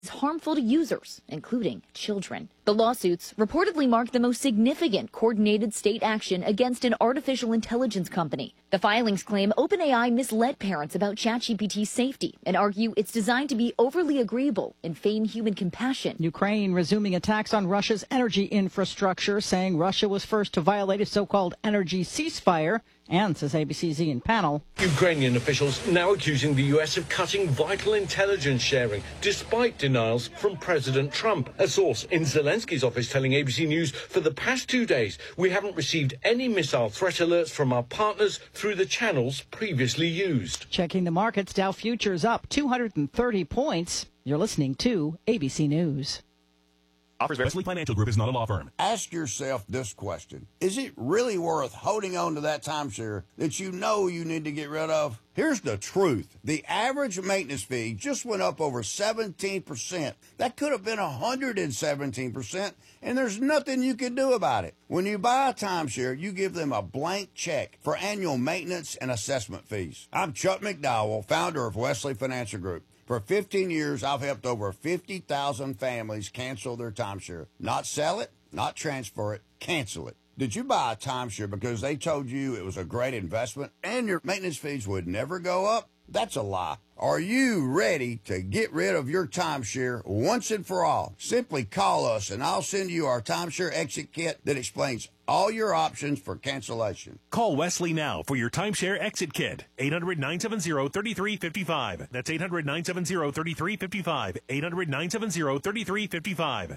is harmful to users, including children. The lawsuits reportedly mark the most significant coordinated state action against an artificial intelligence company. The filings claim OpenAI misled parents about ChatGPT's safety and argue it's designed to be overly agreeable and feign human compassion. Ukraine resuming attacks on Russia's energy infrastructure, saying Russia was first to violate a so-called energy ceasefire. And, says ABC's Ian Pannell, Ukrainian officials now accusing the U.S. of cutting vital intelligence sharing, despite denials from President Trump. A source in Zelensky's office telling ABC News, for the past 2 days, we haven't received any missile threat alerts from our partners through the channels previously used. Checking the markets, Dow futures up 230 points. You're listening to ABC News. Wesley Financial Group is not a law firm. Ask yourself this question. Is it really worth holding on to that timeshare that you know you need to get rid of? Here's the truth. The average maintenance fee just went up over 17%. That could have been 117%, and there's nothing you can do about it. When you buy a timeshare, you give them a blank check for annual maintenance and assessment fees. I'm Chuck McDowell, founder of Wesley Financial Group. For 15 years, I've helped over 50,000 families cancel their timeshare. Not sell it, not transfer it, cancel it. Did you buy a timeshare because they told you it was a great investment and your maintenance fees would never go up? That's a lie. Are you ready to get rid of your timeshare once and for all? Simply call us and I'll send you our timeshare exit kit that explains all your options for cancellation. Call Wesley now for your timeshare exit kit. 800-970-3355. That's 800-970-3355. 800-970-3355.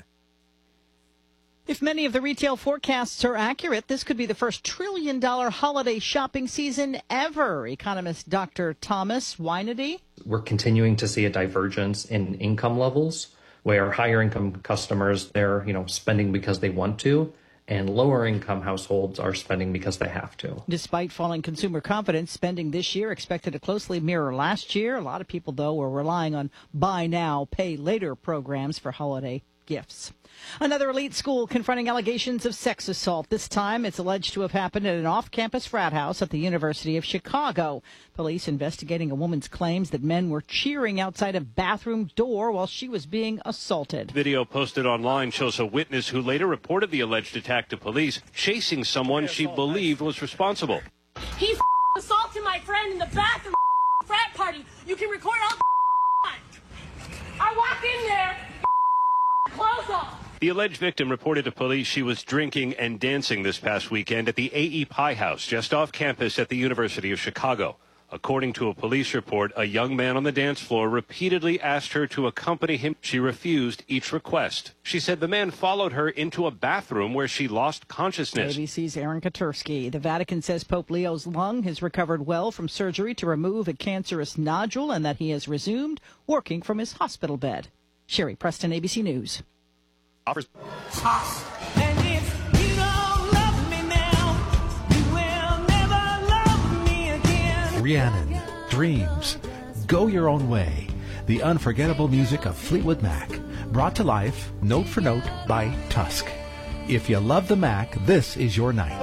If many of the retail forecasts are accurate, this could be the first $1 trillion holiday shopping season ever. Economist Dr. Thomas Weinedy. We're continuing to see a divergence in income levels where higher income customers, they're spending because they want to, and lower income households are spending because they have to. Despite falling consumer confidence, spending this year expected to closely mirror last year. A lot of people, though, were relying on buy now, pay later programs for holiday gifts. Another elite school confronting allegations of sex assault. This time, it's alleged to have happened at an off-campus frat house at the University of Chicago. Police investigating a woman's claims that men were cheering outside a bathroom door while she was being assaulted. Video posted online shows a witness who later reported the alleged attack to police, chasing someone she believed was responsible. He assaulted my friend in the bathroom frat party. You can record all I walk in there, clothes off. The alleged victim reported to police she was drinking and dancing this past weekend at the A.E. Pie House just off campus at the University of Chicago. According to a police report, a young man on the dance floor repeatedly asked her to accompany him. She refused each request. She said the man followed her into a bathroom where she lost consciousness. ABC's Aaron Katursky. The Vatican says Pope Leo's lung has recovered well from surgery to remove a cancerous nodule and that he has resumed working from his hospital bed. Sherry Preston, ABC News. Offers. And if you don't love me now, you will never love me again. Rhiannon, Dreams, Go Your Own Way, the unforgettable music of Fleetwood Mac, brought to life, note for note, by Tusk. If you love the Mac, this is your night.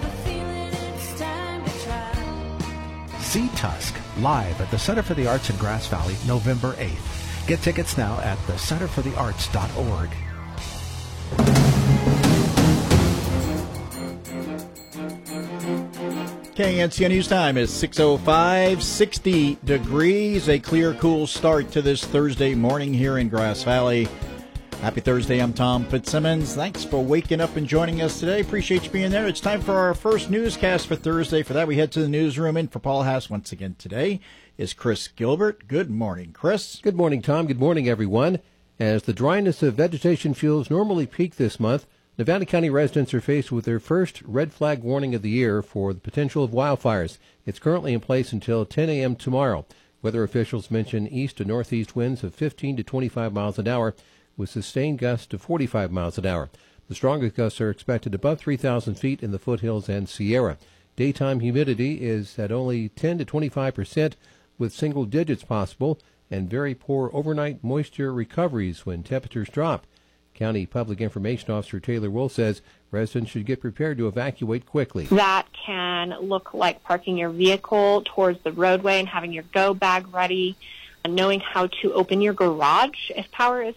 See Tusk live at the Center for the Arts in Grass Valley, November 8th. Get tickets now at thecenterforthearts.org. KNCN News Time is 6:05, 60 degrees, a clear, cool start to this Thursday morning here in Grass Valley. Happy Thursday, I'm Tom Fitzsimmons. Thanks for waking up and joining us today. Appreciate you being there. It's time for our first newscast for Thursday. For that, we head to the newsroom. In for Paul Haas once again today is Chris Gilbert. Good morning, Chris. Good morning, Tom. Good morning, everyone. As the dryness of vegetation fuels normally peak this month, Nevada County residents are faced with their first red flag warning of the year for the potential of wildfires. It's currently in place until 10 a.m. tomorrow. Weather officials mention east to northeast winds of 15 to 25 miles an hour with sustained gusts to 45 miles an hour. The strongest gusts are expected above 3,000 feet in the foothills and Sierra. Daytime humidity is at only 10 to 25% with single digits possible, and very poor overnight moisture recoveries when temperatures drop. County Public Information Officer Taylor Wool says residents should get prepared to evacuate quickly. That can look like parking your vehicle towards the roadway and having your go bag ready. knowing how to open your garage if power is